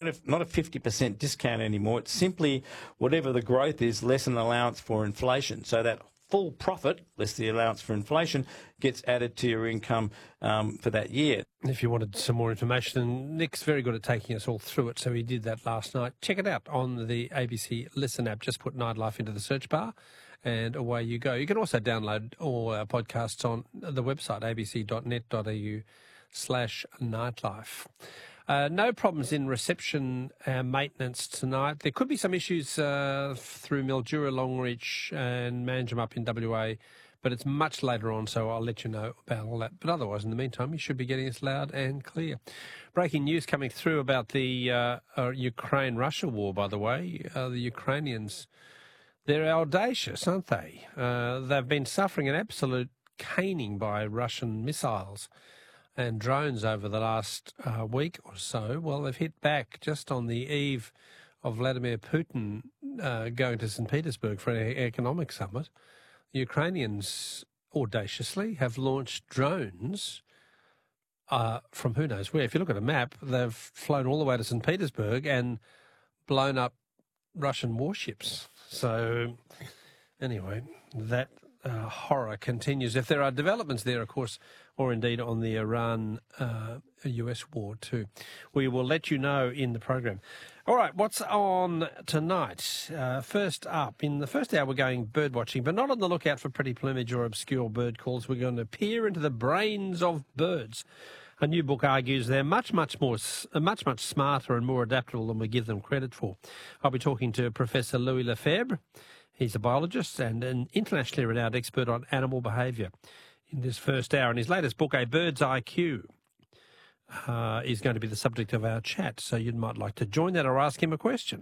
not a 50% discount anymore. It's simply whatever the growth is, less an allowance for inflation. So that full profit, less the allowance for inflation, gets added to your income for that year. If you wanted some more information, Nick's very good at taking us all through it, so he did that last night. Check it out on the ABC Listen app. Just put Nightlife into the search bar, and away you go. You can also download all our podcasts on the website, abc.net.au/nightlife. No problems in reception maintenance tonight. There could be some issues through Mildura, Longreach and Manjimup in WA, but it's much later on, so I'll let you know about all that. But otherwise, in the meantime, you should be getting us loud and clear. Breaking news coming through about the Ukraine-Russia war, by the way. The Ukrainians, they're audacious, aren't they? They've been suffering an absolute caning by Russian missiles and drones over the last week or so. Well, they've hit back just on the eve of Vladimir Putin going to St. Petersburg for an economic summit. The Ukrainians audaciously have launched drones from who knows where. If you look at a map, they've flown all the way to St. Petersburg and blown up Russian warships. So anyway, that horror continues. If there are developments there, of course, or indeed on the Iran-US war too, we will let you know in the program. All right, what's on tonight? First up, in the first hour, we're going bird watching, but not on the lookout for pretty plumage or obscure bird calls. We're going to peer into the brains of birds. A new book argues they're much smarter and more adaptable than we give them credit for. I'll be talking to Professor Louis Lefebvre. He's a biologist and an internationally renowned expert on animal behaviour in this first hour. And his latest book, A Bird's IQ, is going to be the subject of our chat. So you might like to join that or ask him a question.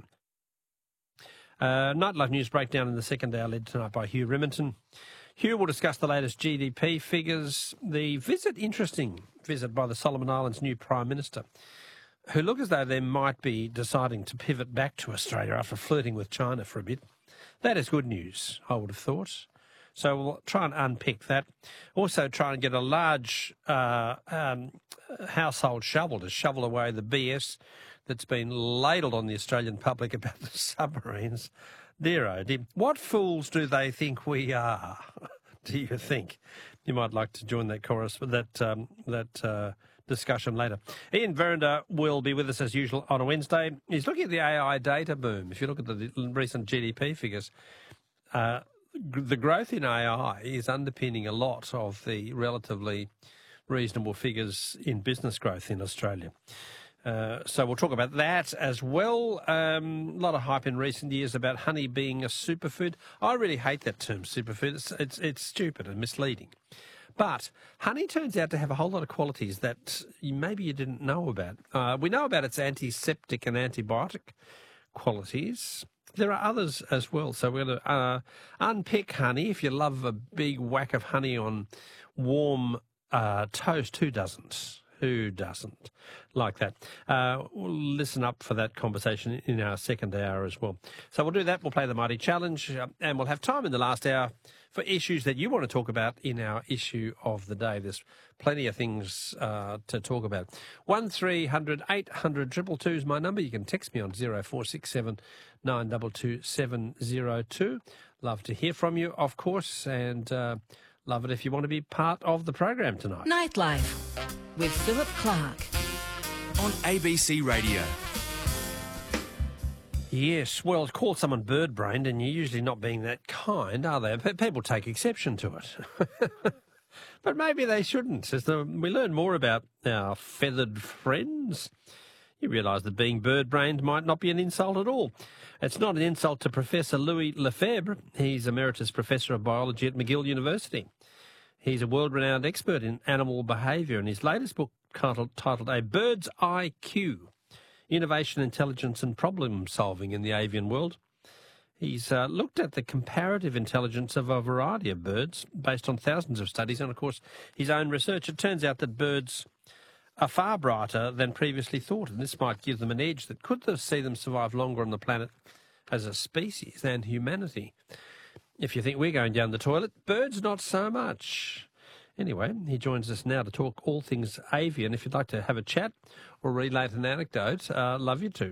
Nightlife News Breakdown in the second hour, led tonight by Hugh Remington. Hugh will discuss the latest GDP figures, the interesting visit by the Solomon Islands' new Prime Minister, who look as though they might be deciding to pivot back to Australia after flirting with China for a bit. That is good news, I would have thought. So we'll try and unpick that. Also try and get a large household shovel to shovel away the BS that's been ladled on the Australian public about the submarines. Dear oh dear. What fools do they think we are, do you think? You might like to join that chorus, that discussion later. Ian Verinder will be with us as usual on a Wednesday. He's looking at the AI data boom. If you look at the recent GDP figures, the growth in AI is underpinning a lot of the relatively reasonable figures in business growth in Australia. So we'll talk about that as well. A lot of hype in recent years about honey being a superfood. I really hate that term, superfood. It's stupid and misleading. But honey turns out to have a whole lot of qualities that maybe you didn't know about. We know about its antiseptic and antibiotic qualities. There are others as well. So we're going to unpick honey. If you love a big whack of honey on warm toast, who doesn't? Who doesn't like that? We'll listen up for that conversation in our second hour as well. So we'll do that. We'll play the Mighty Challenge, and we'll have time in the last hour for issues that you want to talk about in our issue of the day. There's plenty of things to talk about. 1300 800 222 is my number. You can text me on 0467 922 702. Love to hear from you, of course, and love it if you want to be part of the program tonight. Nightlife with Philip Clark on ABC Radio. Yes, well, call someone bird-brained and you're usually not being that kind, are they? People take exception to it. But maybe they shouldn't. As we learn more about our feathered friends, you realise that being bird-brained might not be an insult at all. It's not an insult to Professor Louis Lefebvre. He's Emeritus Professor of Biology at McGill University. He's a world-renowned expert in animal behaviour, and his latest book titled A Bird's IQ, Innovation, Intelligence and Problem-Solving in the Avian World. He's looked at the comparative intelligence of a variety of birds based on thousands of studies and, of course, his own research. It turns out that birds are far brighter than previously thought, and this might give them an edge that could see them survive longer on the planet as a species than humanity. If you think we're going down the toilet, birds not so much. Anyway, he joins us now to talk all things avian. If you'd like to have a chat or relate an anecdote, love you to.